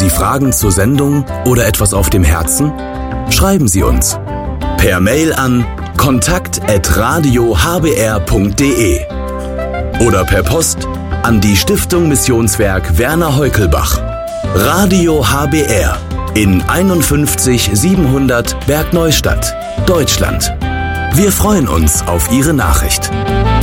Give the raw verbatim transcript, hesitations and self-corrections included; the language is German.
Sie Fragen zur Sendung oder etwas auf dem Herzen? Schreiben Sie uns per Mail an kontakt at radio h b r punkt d e oder per Post an die Stiftung Missionswerk Werner Heukelbach. Radio H B R in einundfünfzig siebenhundert Bergneustadt, Deutschland. Wir freuen uns auf Ihre Nachricht.